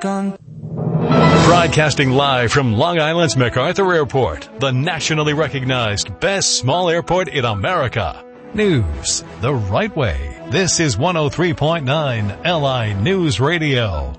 Broadcasting live from Long Island's MacArthur Airport, the nationally recognized best small airport in America. News the right way. This is 103.9 LI News Radio.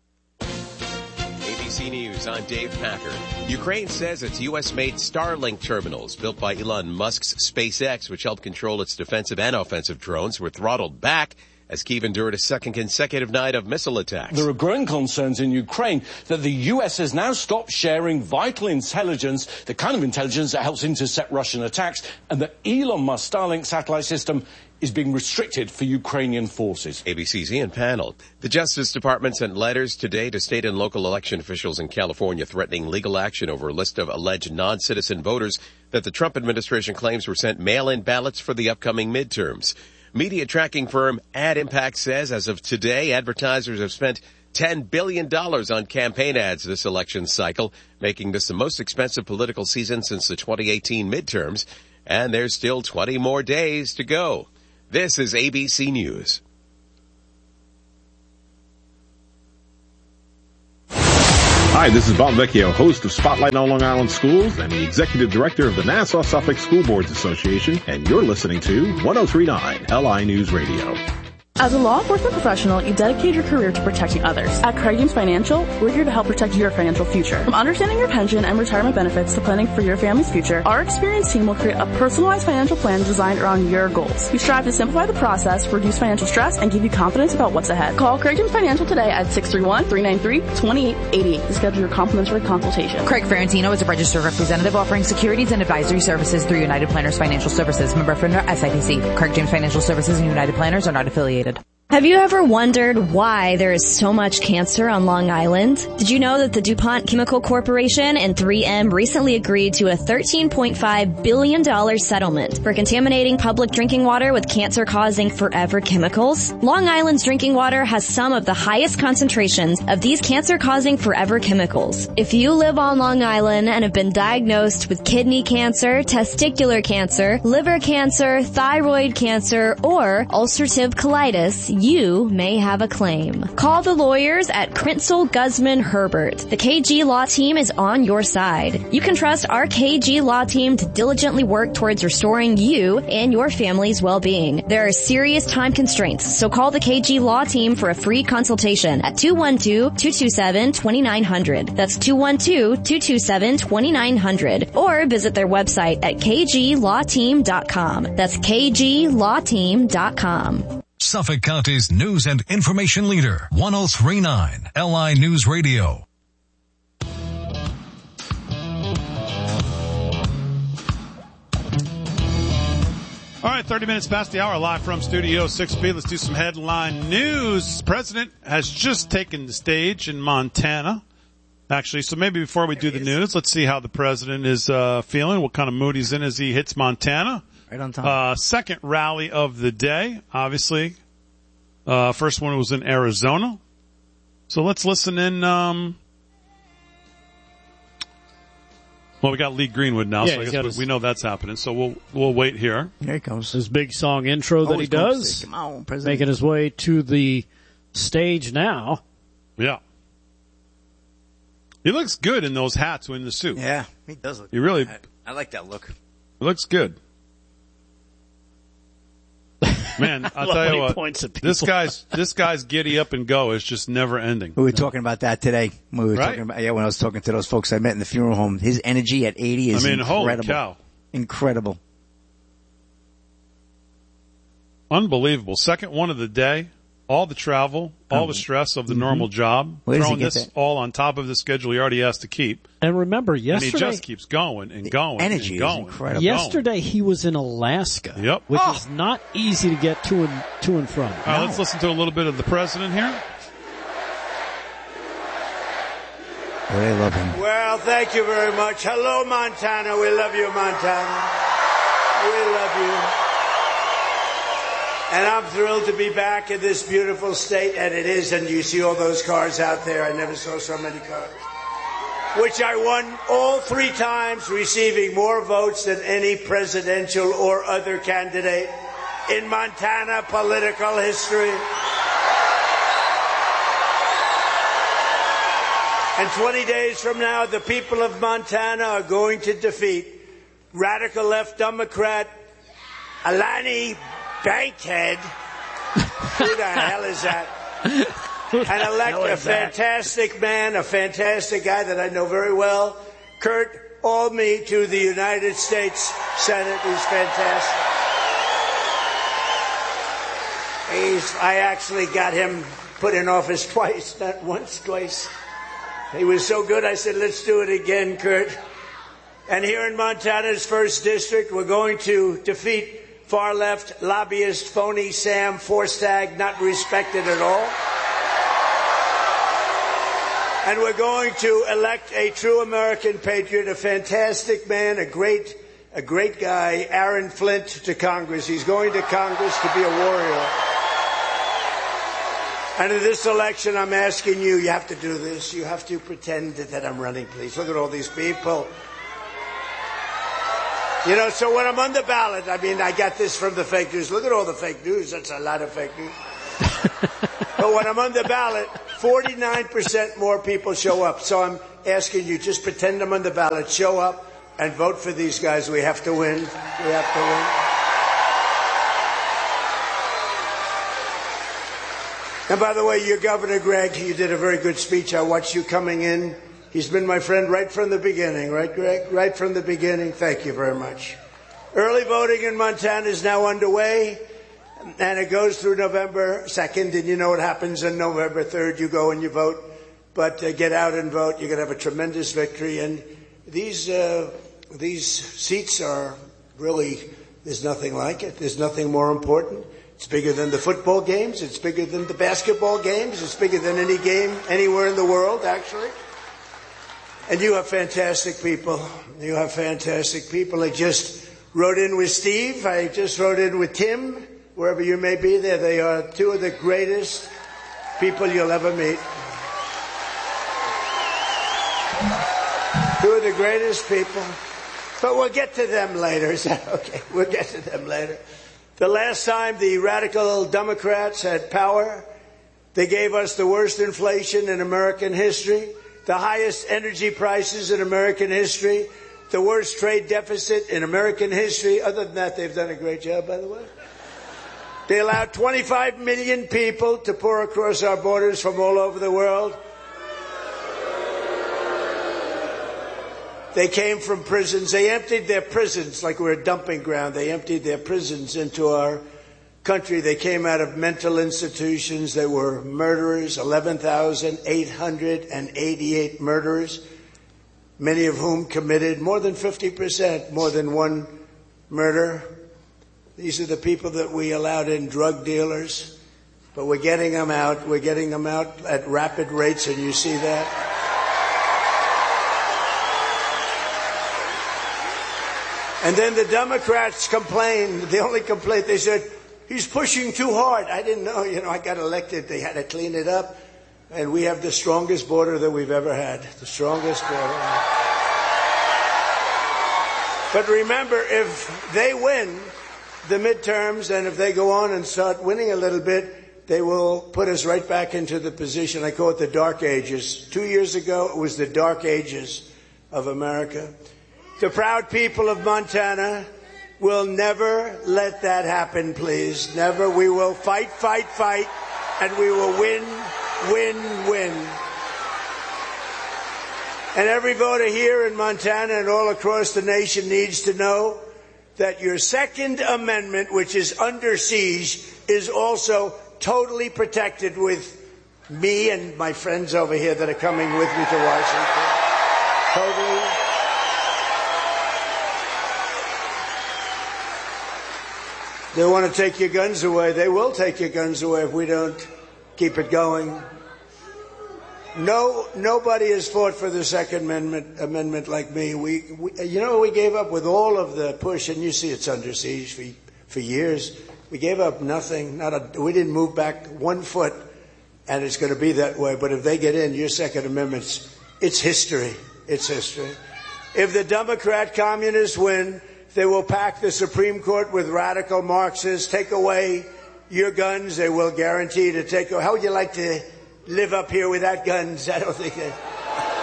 ABC News, I'm Dave Packer. Ukraine says its U.S.-made Starlink terminals, built by Elon Musk's SpaceX, which help control its defensive and offensive drones, were throttled back as Kyiv endured a second consecutive night of missile attacks. There are growing concerns in Ukraine that the U.S. has now stopped sharing vital intelligence, the kind of intelligence that helps intercept Russian attacks, and that Elon Musk's Starlink satellite system is being restricted for Ukrainian forces. ABC's Ian Pannell. The Justice Department sent letters today to state and local election officials in California threatening legal action over a list of alleged non-citizen voters that the Trump administration claims were sent mail-in ballots for the upcoming midterms. Media tracking firm Ad Impact says as of today, advertisers have spent $10 billion on campaign ads this election cycle, making this the most expensive political season since the 2018 midterms. And there's still 20 more days to go. This is ABC News. Hi, this is Bob Vecchio, host of Spotlight on Long Island Schools and the executive director of the Nassau-Suffolk School Boards Association, and you're listening to 103.9 LI News Radio. As a law enforcement professional, you dedicate your career to protecting others. At Craig James Financial, we're here to help protect your financial future. From understanding your pension and retirement benefits to planning for your family's future, our experienced team will create a personalized financial plan designed around your goals. We strive to simplify the process, reduce financial stress, and give you confidence about what's ahead. Call Craig James Financial today at 631-393-2888 to schedule your complimentary consultation. Craig Ferrantino is a registered representative offering securities and advisory services through United Planners Financial Services, member FINRA SIPC. Craig James Financial Services and United Planners are not affiliated. Have you ever wondered why there is so much cancer on Long Island? Did you know that the DuPont Chemical Corporation and 3M recently agreed to a $13.5 billion settlement for contaminating public drinking water with cancer-causing forever chemicals? Long Island's drinking water has some of the highest concentrations of these cancer-causing forever chemicals. If you live on Long Island and have been diagnosed with kidney cancer, testicular cancer, liver cancer, thyroid cancer, or ulcerative colitis, you may have a claim. Call the lawyers at Krinsel, Guzman, Herbert. The KG Law Team is on your side. You can trust our KG Law Team to diligently work towards restoring you and your family's well-being. There are serious time constraints, so call the KG Law Team for a free consultation at 212-227-2900. That's 212-227-2900. Or visit their website at kglawteam.com. That's kglawteam.com. Suffolk County's news and information leader, 103.9 LI News Radio. All right, 30 minutes past the hour, live from Studio 6B. Let's do some headline news. The president has just taken the stage in Montana. Actually, so maybe before we do the news, let's see how the president is feeling, what kind of mood he's in as he hits Montana. Right on time. Second rally of the day, obviously. First one was in Arizona. So let's listen in. Well, we got Lee Greenwood now, so I guess we know that's happening. So we'll wait here. Here he comes. His big song intro that he does. Come on, President. Making his way to the stage now. Yeah. He looks good in those hats in the suit. Yeah, he does look good. Really, I like that look. He looks good. Man, I'll tell you what, this guy's giddy up and go is just never ending. We were talking about that today. Talking about, when I was talking to those folks I met in the funeral home. His energy at 80 is incredible. Holy cow. Incredible. Unbelievable. Second one of the day. All the travel, all the stress of the normal job, throwing this all on top of the schedule he already has to keep. And remember, yesterday... And he just keeps going and going energy and going. Is incredible. Yesterday he was in Alaska, which is not easy to get to and from. All right, let's listen to a little bit of the president here. Oh, they love him. Well, thank you very much. Hello, Montana. We love you, Montana. We love you. And I'm thrilled to be back in this beautiful state, and it is, and you see all those cars out there. I never saw so many cars. Which I won all 3 times, receiving more votes than any presidential or other candidate in Montana political history. And 20 days from now, the people of Montana are going to defeat radical left Democrat Alani Bankhead. Who the hell is that? And elect a fantastic man, a fantastic guy that I know very well, Kurt Alme, to the United States Senate. He's fantastic. I actually got him put in office twice, not once, twice. He was so good, I said, let's do it again, Kurt. And here in Montana's 1st District, we're going to defeat far-left lobbyist phony Sam Forstag, not respected at all. And we're going to elect a true American patriot, a fantastic man, a great guy, Aaron Flint, to Congress. He's going to Congress to be a warrior. And in this election, I'm asking you, you have to do this. You have to pretend that I'm running, please. Look at all these people. You know, so when I'm on the ballot, I mean, I got this from the fake news. Look at all the fake news. That's a lot of fake news. But when I'm on the ballot, 49% more people show up. So I'm asking you, just pretend I'm on the ballot. Show up and vote for these guys. We have to win. We have to win. And by the way, your Governor Greg, you did a very good speech. I watched you coming in. He's been my friend right from the beginning, right, Greg? Right from the beginning. Thank you very much. Early voting in Montana is now underway, and it goes through November 2nd, and you know what happens on November 3rd. You go and you vote, but get out and vote. You're going to have a tremendous victory, and these seats are really, there's nothing like it. There's nothing more important. It's bigger than the football games. It's bigger than the basketball games. It's bigger than any game anywhere in the world, actually. And you have fantastic people. You have fantastic people. I just rode in with Steve. I just rode in with Tim, wherever you may be there. They are two of the greatest people you'll ever meet. Two of the greatest people. But we'll get to them later. Is that okay? We'll get to them later. The last time the radical Democrats had power, they gave us the worst inflation in American history, the highest energy prices in American history, the worst trade deficit in American history. Other than that, they've done a great job, by the way. They allowed 25 million people to pour across our borders from all over the world. They came from prisons. They emptied their prisons like we're a dumping ground. They emptied their prisons into our country. They came out of mental institutions. They were murderers, 11,888 murderers, many of whom committed more than 50%, more than one murder. These are the people that we allowed in, drug dealers. But we're getting them out. We're getting them out at rapid rates, and you see that. And then the Democrats complained. The only complaint, they said, he's pushing too hard. I didn't know. You know, I got elected. They had to clean it up. And we have the strongest border that we've ever had. The strongest border. But remember, if they win the midterms and if they go on and start winning a little bit, they will put us right back into the position. I call it the dark ages. 2 years ago, it was the dark ages of America. The proud people of Montana will never let that happen, please. Never. We will fight, fight, fight, and we will win, win, win. And every voter here in Montana and all across the nation needs to know that your Second Amendment, which is under siege, is also totally protected with me and my friends over here that are coming with me to Washington. Totally. They want to take your guns away. They will take your guns away if we don't keep it going. Nobody has fought for the Second Amendment like me. We gave up with all of the push, and you see it's under siege for years. We gave up nothing. We didn't move back 1 foot, and it's going to be that way. But if they get in, your Second Amendment's, it's history. It's history. If the Democrat communists win, they will pack the Supreme Court with radical Marxists, take away your guns. They will guarantee to take away. How would you like to live up here without guns? I don't think that.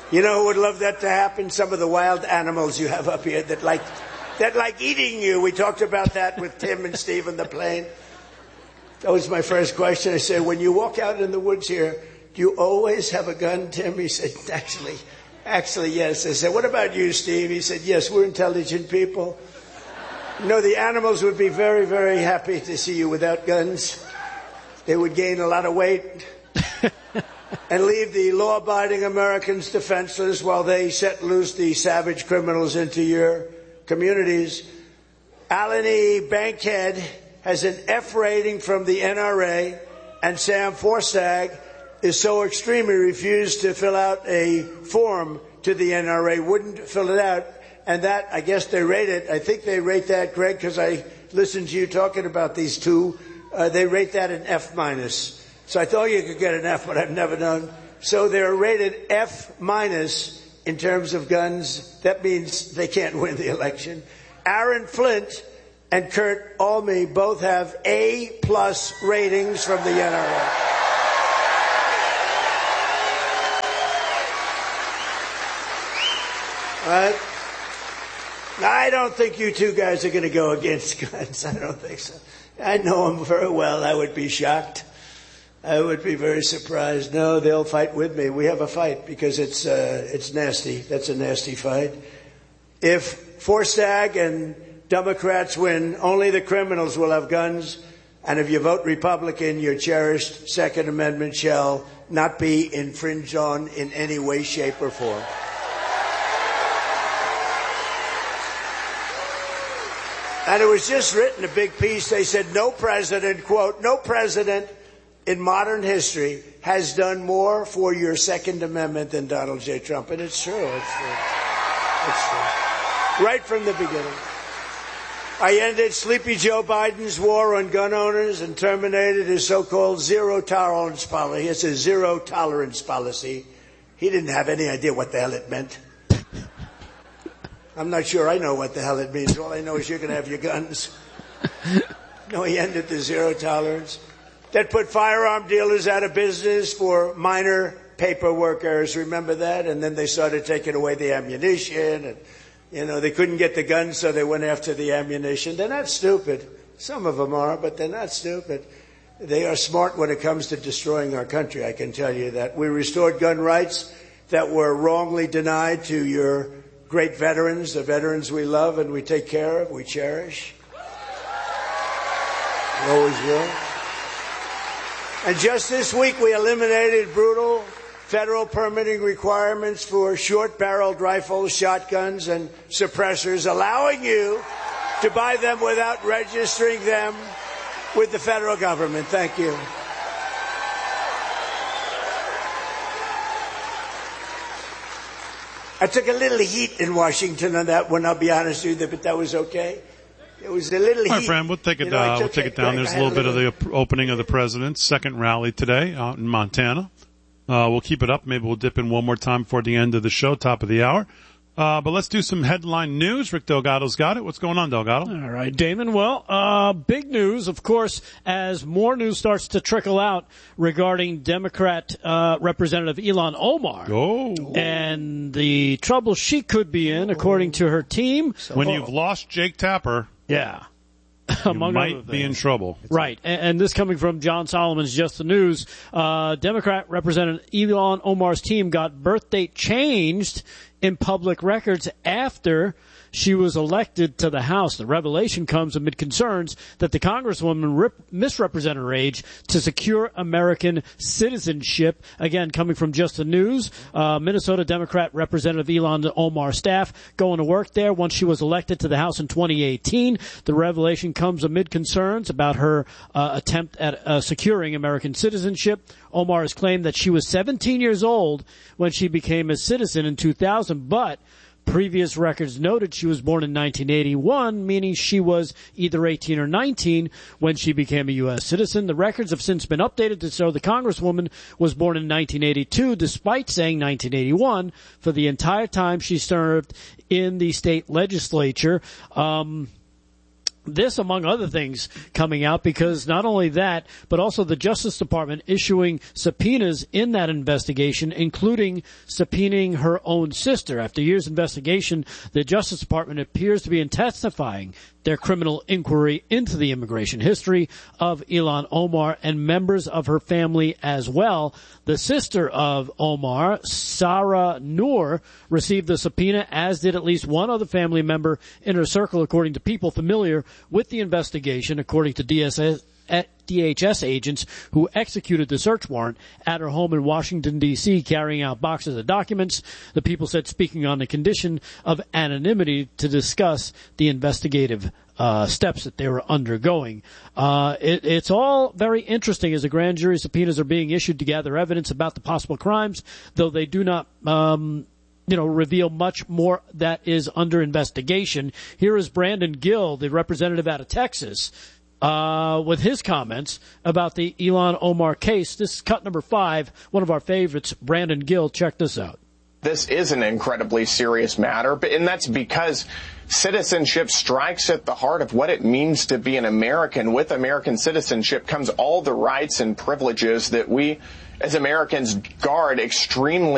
You know who would love that to happen? Some of the wild animals you have up here that like eating you. We talked about that with Tim and Steve on the plane. That was my first question. I said, when you walk out in the woods here, do you always have a gun, Tim? He said, actually, yes. I said, what about you, Steve? He said, yes, we're intelligent people. You know, the animals would be very, very happy to see you without guns. They would gain a lot of weight and leave the law-abiding Americans defenseless while they set loose the savage criminals into your communities. Alan E. Bankhead has an F rating from the NRA, and Sam Forstag is so extreme he refused to fill out a form to the NRA, wouldn't fill it out, and that, I guess they rate it. I think they rate that, Greg, because I listened to you talking about these two. They rate that an F-. So I thought you could get an F, but I've never known. So they're rated F- in terms of guns. That means they can't win the election. Aaron Flint and Kurt Alme both have A+ ratings from the NRA. All right? Now, I don't think you two guys are going to go against guns. I don't think so. I know them very well. I would be shocked. I would be very surprised. No, they'll fight with me. We have a fight because it's nasty. That's a nasty fight. If Forstag and Democrats win, only the criminals will have guns. And if you vote Republican, your cherished Second Amendment shall not be infringed on in any way, shape, or form. And it was just written, a big piece. They said, no president, quote, no president in modern history has done more for your Second Amendment than Donald J. Trump. And it's true. It's true. It's true. Right from the beginning. I ended Sleepy Joe Biden's war on gun owners and terminated his so-called zero tolerance policy. It's a zero tolerance policy. He didn't have any idea what the hell it meant. I'm not sure I know what the hell it means. All I know is you're going to have your guns. No, he ended the zero tolerance. That put firearm dealers out of business for minor paper workers. Remember that? And then they started taking away the ammunition. And, they couldn't get the guns, so they went after the ammunition. They're not stupid. Some of them are, but they're not stupid. They are smart when it comes to destroying our country, I can tell you that. We restored gun rights that were wrongly denied to your great veterans, the veterans we love and we take care of, we cherish. We always will. And just this week we eliminated brutal federal permitting requirements for short-barreled rifles, shotguns, and suppressors, allowing you to buy them without registering them with the federal government. Thank you. I took a little heat in Washington on that one, I'll be honest with you, but that was okay. It was a little heat. All right, friend, we'll take it down. We'll take it down. There's a little bit of the opening of the president's second rally today out in Montana. We'll keep it up. Maybe we'll dip in one more time before the end of the show, top of the hour. But let's do some headline news. Rick Delgado's got it. What's going on, Delgado? All right, Damon. Well, big news, of course, as more news starts to trickle out regarding Democrat Representative Ilhan Omar. Oh. And the trouble she could be in, according to her team. When you've lost Jake Tapper. Yeah. You might be in trouble. Right. And this coming from John Solomon's Just the News. Democrat Representative Ilhan Omar's team got birth date changed in public records after she was elected to the House. The revelation comes amid concerns that the Congresswoman misrepresented her age to secure American citizenship. Again, coming from Just the News, Minnesota Democrat Representative Ilhan Omar's staff going to work there once she was elected to the House in 2018. The revelation comes amid concerns about her attempt at securing American citizenship. Omar has claimed that she was 17 years old when she became a citizen in 2000, but previous records noted she was born in 1981, meaning she was either 18 or 19 when she became a U.S. citizen. The records have since been updated to show the Congresswoman was born in 1982, despite saying 1981 for the entire time she served in the state legislature. this, among other things, coming out because not only that, but also the Justice Department issuing subpoenas in that investigation, including subpoenaing her own sister. After years of investigation, the Justice Department appears to be intensifying their criminal inquiry into the immigration history of Ilhan Omar and members of her family as well. The sister of Omar, Sarah Noor, received the subpoena, as did at least one other family member in her circle, according to people familiar with the investigation, according to DHS agents who executed the search warrant at her home in Washington, D.C., carrying out boxes of documents. The people said speaking on the condition of anonymity to discuss the investigative steps that they were undergoing. It's all very interesting as the grand jury subpoenas are being issued to gather evidence about the possible crimes, though they do not reveal much more that is under investigation. Here is Brandon Gill, the representative out of Texas, with his comments about the Ilhan Omar case. This is cut number 5, one of our favorites. Brandon Gill, check this out. This is an incredibly serious matter, and that's because citizenship strikes at the heart of what it means to be an American. With American citizenship comes all the rights and privileges that we as Americans guard extremely